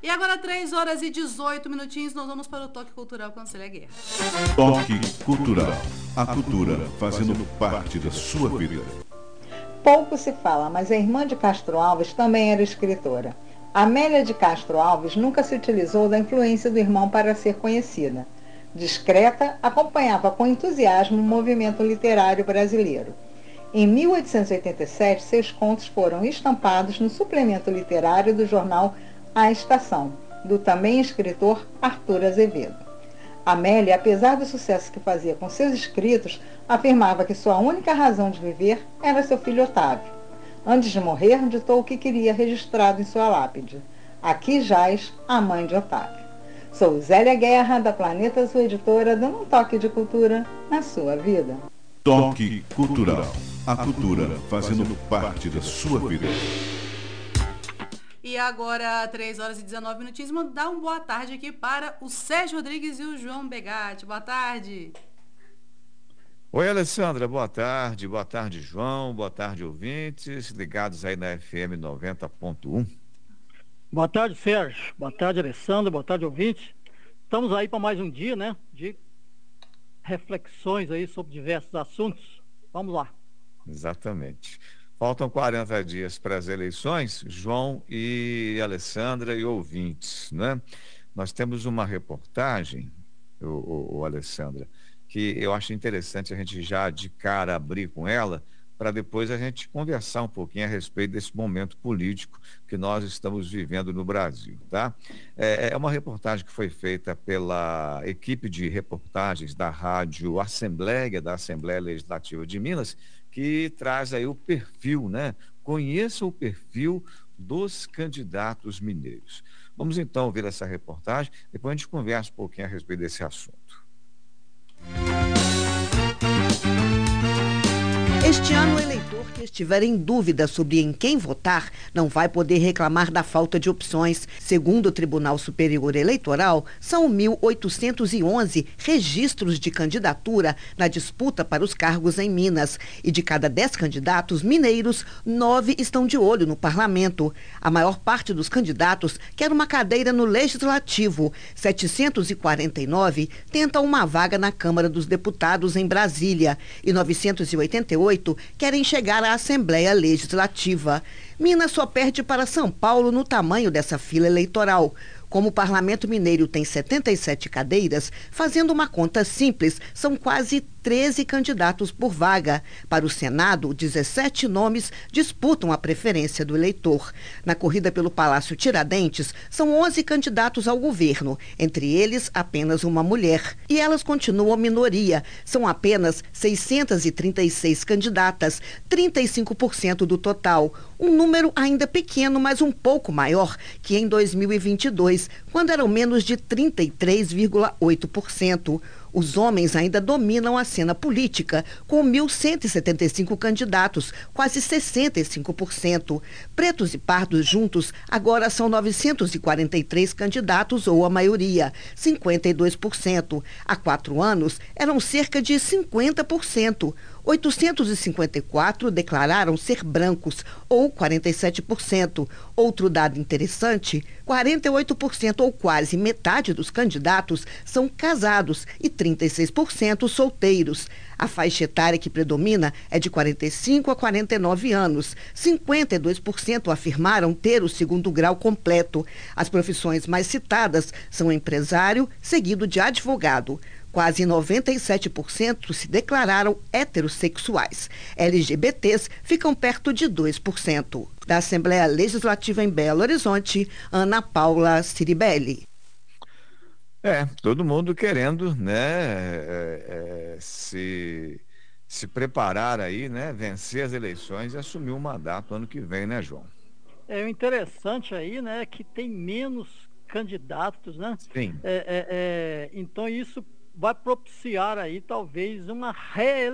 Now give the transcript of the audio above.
agora, 3 horas e 18 minutinhos, nós vamos para o Toque Cultural com Célia Guerra. Toque Cultural. A cultura fazendo parte da sua vida. Pouco se fala, mas a irmã de Castro Alves também era escritora. Amélia de Castro Alves nunca se utilizou da influência do irmão para ser conhecida. Discreta, acompanhava com entusiasmo o movimento literário brasileiro. Em 1887, seus contos foram estampados no suplemento literário do jornal A Estação, do também escritor Arthur Azevedo. Amélia, apesar do sucesso que fazia com seus escritos, afirmava que sua única razão de viver era seu filho Otávio. Antes de morrer, ditou o que queria registrado em sua lápide: aqui jaz a mãe de Otávio. Sou Zélia Guerra, da Planeta Azul Editora, dando um toque de cultura na sua vida. Toque Cultural. A cultura fazendo parte da sua vida. E agora, 3 horas e 19 minutinhos, mandar uma boa tarde aqui para o Sérgio Rodrigues e o João Begatti. Boa tarde. Oi, Alessandra, boa tarde, João, boa tarde, ouvintes, ligados aí na FM 90.1. Boa tarde, Sérgio, boa tarde, Alessandra, boa tarde, ouvintes. Estamos aí para mais um dia, né, de reflexões aí sobre diversos assuntos. Vamos lá. Exatamente. Faltam 40 dias para as eleições, João e Alessandra e ouvintes, né? Nós temos uma reportagem, Alessandra, que eu acho interessante a gente já de cara abrir com ela, para depois a gente conversar um pouquinho a respeito desse momento político que nós estamos vivendo no Brasil, tá? É uma reportagem que foi feita pela equipe de reportagens da Rádio Assembleia, da Assembleia Legislativa de Minas, que traz aí o perfil, né? Conheça o perfil dos candidatos mineiros. Vamos então ouvir essa reportagem, depois a gente conversa um pouquinho a respeito desse assunto. Este ano, o eleitor que estiver em dúvida sobre em quem votar não vai poder reclamar da falta de opções. Segundo o Tribunal Superior Eleitoral, são 1.811 registros de candidatura na disputa para os cargos em Minas. E de cada 10 candidatos mineiros, 9 estão de olho no parlamento. A maior parte dos candidatos quer uma cadeira no Legislativo. 749 tentam uma vaga na Câmara dos Deputados em Brasília. E 988 querem chegar à Assembleia Legislativa. Minas só perde para São Paulo no tamanho dessa fila eleitoral. Como o Parlamento Mineiro tem 77 cadeiras, fazendo uma conta simples, são quase 13 candidatos por vaga. Para o Senado, 17 nomes disputam a preferência do eleitor. Na corrida pelo Palácio Tiradentes, são 11 candidatos ao governo, entre eles apenas uma mulher. E elas continuam minoria. São apenas 636 candidatas, 35% do total. Um número ainda pequeno, mas um pouco maior que em 2022, quando eram menos de 33,8%. Os homens ainda dominam a cena política, com 1.175 candidatos, quase 65%. Pretos e pardos juntos agora são 943 candidatos, ou a maioria, 52%. Há 4 anos eram cerca de 50%. 854 declararam ser brancos, ou 47%. Outro dado interessante, 48% ou quase metade dos candidatos são casados e 36% solteiros. A faixa etária que predomina é de 45 a 49 anos. 52% afirmaram ter o 2º grau completo. As profissões mais citadas são empresário, seguido de advogado. Quase 97% se declararam heterossexuais. LGBTs ficam perto de 2%. Da Assembleia Legislativa em Belo Horizonte, Ana Paula Ciribelli. Todo mundo querendo, né, se preparar aí, né, vencer as eleições e assumir o mandato ano que vem, né, João? O interessante aí, né, que tem menos candidatos, né? Sim. Então isso vai propiciar aí talvez uma reeleição